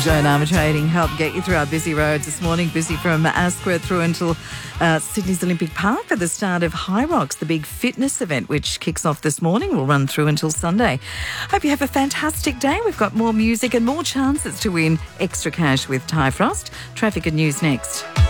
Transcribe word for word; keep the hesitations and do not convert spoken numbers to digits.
Joan Armatrading helped get you through our busy roads this morning. Busy from Asquith through until uh, Sydney's Olympic Park for the start of High Rocks, the big fitness event which kicks off this morning. Will run through until Sunday. Hope you have a fantastic day. We've got more music and more chances to win extra cash with Ty Frost. Traffic and news next.